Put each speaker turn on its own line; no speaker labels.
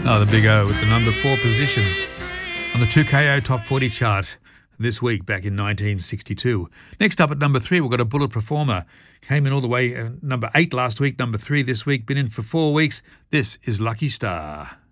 Oh, the Big O with the number 4 position on the 2KO Top 40 chart this week back in 1962. Next up at number 3, we've got a Bullet Performer. Came in all the way number 8 last week, number 3 this week, been in for 4 weeks. This is Lucky Star.